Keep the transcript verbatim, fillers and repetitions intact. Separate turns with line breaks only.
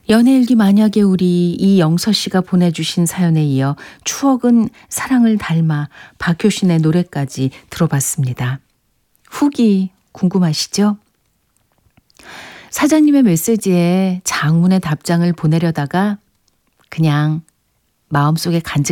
연애일기 만약에 우리 이영서 씨가 보내주신 사연에 이어 추억은 사랑을 닮아 박효신의 노래까지 들어봤습니다. 후기 궁금하시죠? 사장님의 메시지에 장문의 답장을 보내려다가 그냥 마음속에 간직